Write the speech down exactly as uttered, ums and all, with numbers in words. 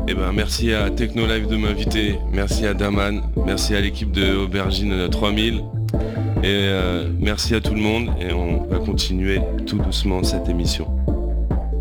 Eh ben, merci à Techno Live de m'inviter, merci à Daman, merci à l'équipe de Aubergine trois mille et euh, merci à tout le monde et on va continuer tout doucement cette émission.